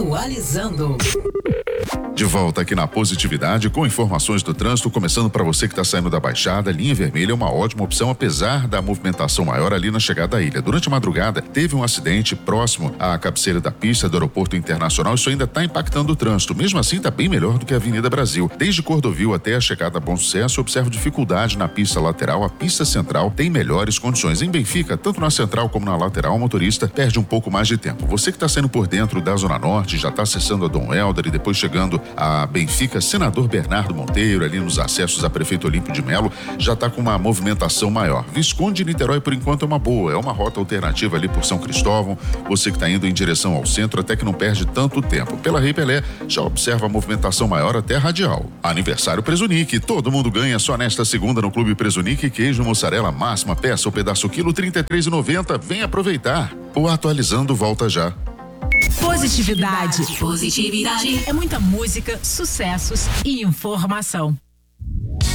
Atualizando. De volta aqui na Positividade com informações do trânsito, começando para você que está saindo da Baixada, linha vermelha é uma ótima opção, apesar da movimentação maior ali na chegada à ilha. Durante a madrugada, teve um acidente próximo à cabeceira da pista do Aeroporto Internacional. Isso ainda está impactando o trânsito. Mesmo assim, está bem melhor do que a Avenida Brasil. Desde Cordovil até a chegada a Bom Sucesso, observo dificuldade na pista lateral. A pista central tem melhores condições. Em Benfica, tanto na central como na lateral, o motorista perde um pouco mais de tempo. Você que está saindo por dentro da Zona Norte, já está acessando a Dom Helder e depois chegando a Benfica, Senador Bernardo Monteiro, ali nos acessos a Prefeito Olímpio de Melo, já está com uma movimentação maior. Visconde Niterói, por enquanto, é uma boa, é uma rota alternativa ali por São Cristóvão. Você que está indo em direção ao centro, até que não perde tanto tempo. Pela Rei Pelé, já observa a movimentação maior até a Radial. Aniversário Presunic, todo mundo ganha só nesta segunda no Clube Presunic. Queijo mussarela máxima, peça ou pedaço quilo, R$ 33,90. Vem aproveitar. O Atualizando volta já. Positividade. É muita música, sucessos e informação.